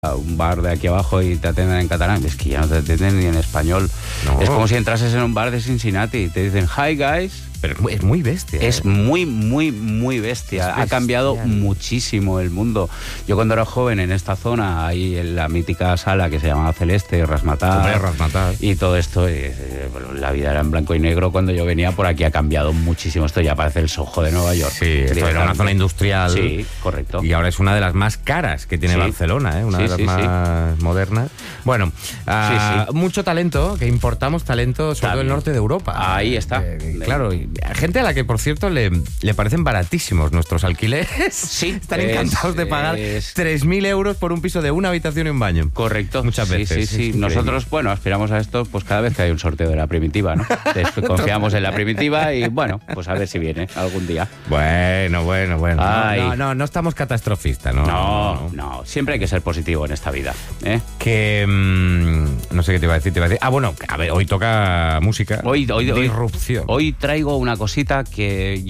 a un bar de aquí abajo y te atienden en catalán, es que ya no te atienden ni en español. No. Es como si entrases en un bar de Cincinnati y te dicen, hi guys. Pero es muy bestia. Es muy, muy, muy bestia. Ha cambiado muchísimo el mundo. Yo cuando era joven en esta zona, ahí en la mítica sala que se llamaba Celeste, Razzmatazz y todo esto, la vida era en blanco y negro. Cuando yo venía por aquí ha cambiado muchísimo. Esto ya parece el Soho de Nueva York. Sí, esto era una zona industrial. Sí, correcto. Y ahora es una de las más caras que tiene Barcelona, una de las más modernas. Bueno, mucho talento, que importamos talento, sobre todo el norte de Europa. Ahí está. Claro, gente a la que, por cierto, le parecen baratísimos nuestros alquileres. Sí. Están encantados de pagar 3.000 euros por un piso de una habitación y un baño. Correcto. Muchas veces. Sí. Nosotros, aspiramos a esto pues cada vez que hay un sorteo de la primitiva, ¿no? Confiamos en la primitiva y, pues a ver si viene algún día. Bueno. No estamos catastrofistas, ¿no? No. Siempre hay que ser positivo en esta vida, ¿eh? Que... no sé qué te iba a decir. A ver, hoy toca música. Hoy Disrupción. Hoy traigo una cosita que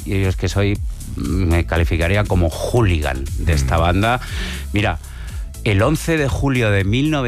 me calificaría como hooligan de esta banda. Mira, el 11 de julio de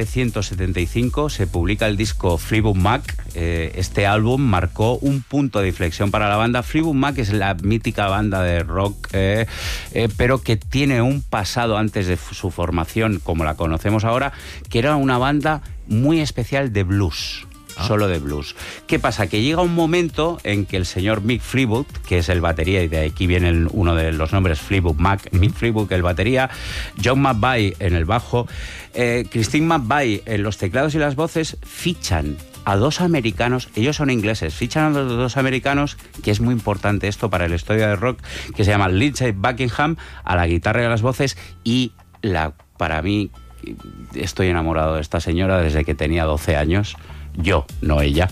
1975 se publica el disco Fleetwood Mac. Este álbum marcó un punto de inflexión para la banda. Fleetwood Mac es la mítica banda de rock, pero que tiene un pasado antes de su formación, como la conocemos ahora, que era una banda muy especial de blues. Solo de blues. ¿Qué pasa? Que llega un momento en que el señor Mick Fleetwood, que es el batería, y de aquí viene uno de los nombres Fleetwood Mac, Mick Fleetwood, el batería, John McVie en el bajo, Christine McVie en los teclados y las voces, fichan a dos americanos, ellos son ingleses, fichan a los dos americanos, que es muy importante esto para la historia del rock, que se llama Lindsey Buckingham, a la guitarra y a las voces, y para mí, estoy enamorado de esta señora desde que tenía 12 años. Yo, no ella.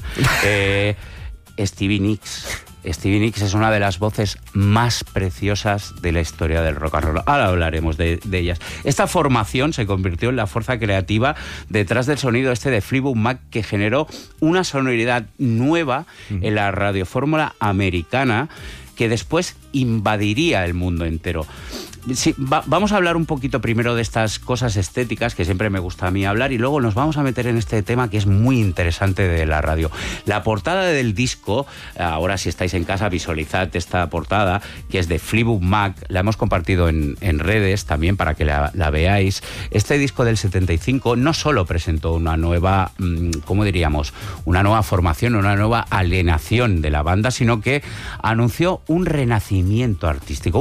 Stevie Nicks. Stevie Nicks es una de las voces más preciosas de la historia del rock and roll. Ahora hablaremos de ellas. Esta formación se convirtió en la fuerza creativa detrás del sonido de Fleetwood Mac, que generó una sonoridad nueva en la radiofórmula americana que después invadiría el mundo entero. Sí, vamos a hablar un poquito primero de estas cosas estéticas que siempre me gusta a mí hablar, y luego nos vamos a meter en este tema que es muy interesante de la radio. La portada del disco, ahora si estáis en casa visualizad esta portada, que es de Fleetwood Mac, la hemos compartido en redes también para que la veáis. Este disco del 75 no solo presentó una nueva, ¿cómo diríamos? Una nueva formación, una nueva alienación de la banda, sino que anunció un renacimiento artístico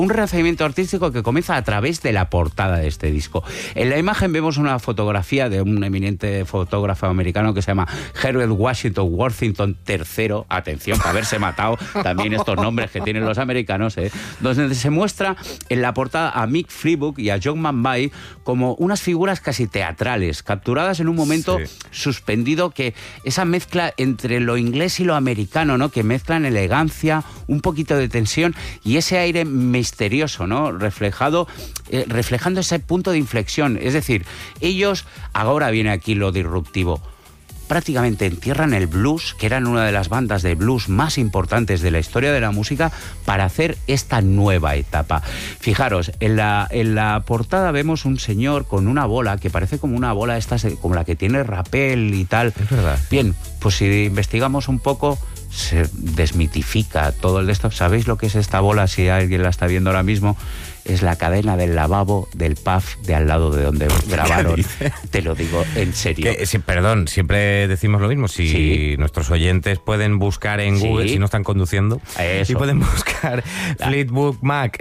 que comienza a través de la portada de este disco. En la imagen vemos una fotografía de un eminente fotógrafo americano que se llama Herbert Washington Worthington III, atención, para haberse matado también estos nombres que tienen los americanos, donde se muestra en la portada a Mick Fleetwood y a John McVie como unas figuras casi teatrales, capturadas en un momento suspendido, que esa mezcla entre lo inglés y lo americano, ¿no? Que mezclan elegancia, un poquito de tensión y ese aire misterioso, ¿no? Reflejando ese punto de inflexión. Es decir, ellos, ahora viene aquí lo disruptivo, prácticamente entierran el blues, que eran una de las bandas de blues más importantes de la historia de la música, para hacer esta nueva etapa. Fijaros, en la portada vemos un señor con una bola que parece como una bola como la que tiene Rappel y tal. Es verdad. Bien, pues si investigamos un poco, se desmitifica todo el de esto. ¿Sabéis lo que es esta bola? Si alguien la está viendo ahora mismo, es la cadena del lavabo del pub de al lado de donde grabaron. Te lo digo en serio. Perdón, siempre decimos lo mismo. Si nuestros oyentes pueden buscar en Google, si no están conduciendo, y pueden buscar Fleetwood Mac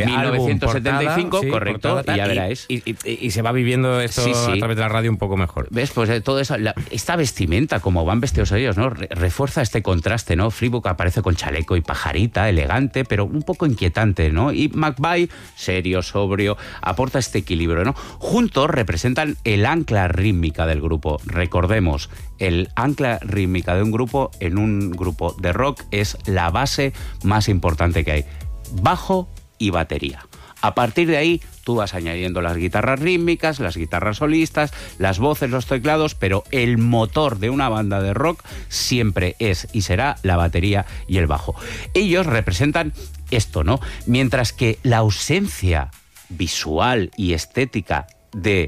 1975, portada, correcto, portada, y ya veráis. Y se va viviendo esto a través de la radio un poco mejor. ¿Ves? Pues todo eso, esta vestimenta, como van vestidos ellos, ¿no? Refuerza este contraste, ¿no? Fleetwood aparece con chaleco y pajarita, elegante, pero un poco inquietante, ¿no? Y McVie, serio, sobrio, aporta este equilibrio, ¿no? Juntos representan el ancla rítmica del grupo. Recordemos, el ancla rítmica de un grupo en un grupo de rock es la base más importante que hay. Bajo y batería. A partir de ahí, tú vas añadiendo las guitarras rítmicas, las guitarras solistas, las voces, los teclados, pero el motor de una banda de rock siempre es y será la batería y el bajo. Ellos representan esto, ¿no? Mientras que la ausencia visual y estética de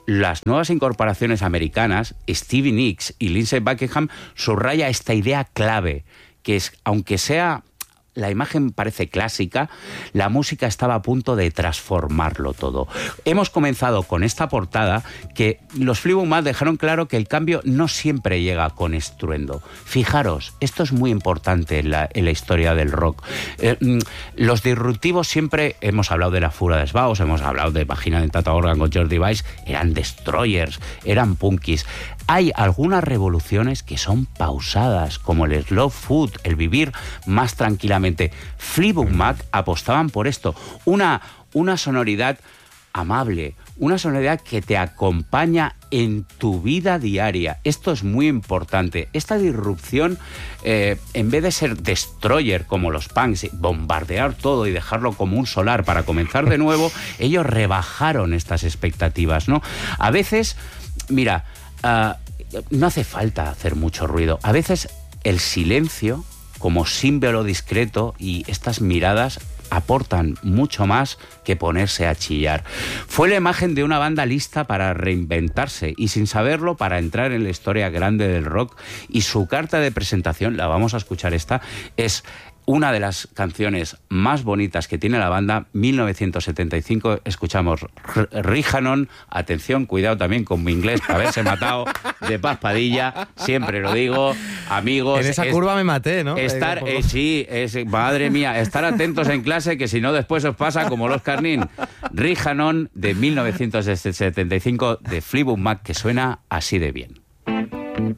las nuevas incorporaciones americanas, Stevie Nicks y Lindsey Buckingham, subraya esta idea clave, que es, aunque sea... La imagen parece clásica, la música estaba a punto de transformarlo todo. Hemos comenzado con esta portada que los Fleetwood Mac dejaron claro que el cambio no siempre llega con estruendo. Fijaros, esto es muy importante en la historia del rock. Los disruptivos siempre, hemos hablado de La Fura de Sbaus, hemos hablado de Vagina Dentata Organ con Jordi Weiss, eran destroyers, eran punkis. Hay algunas revoluciones que son pausadas, como el slow food, el vivir más tranquilamente. Fleetwood Mac apostaban por esto, una sonoridad amable, una sonoridad que te acompaña en tu vida diaria. Esto es muy importante. Esta disrupción, en vez de ser destroyer como los punks, bombardear todo y dejarlo como un solar para comenzar de nuevo, ellos rebajaron estas expectativas, ¿no? A veces, mira... no hace falta hacer mucho ruido. A veces el silencio, como símbolo discreto, y estas miradas aportan mucho más que ponerse a chillar. Fue la imagen de una banda lista para reinventarse y, sin saberlo, para entrar en la historia grande del rock. Y su carta de presentación, la vamos a escuchar esta, es... una de las canciones más bonitas que tiene la banda, 1975, escuchamos Rihannon, atención, cuidado también con mi inglés para haberse matado de Paz Padilla, siempre lo digo, amigos. En esa curva me maté, ¿no? Madre mía, estar atentos en clase que si no después os pasa como los Carnín. Rihannon de 1975 de Fleetwood Mac, que suena así de bien.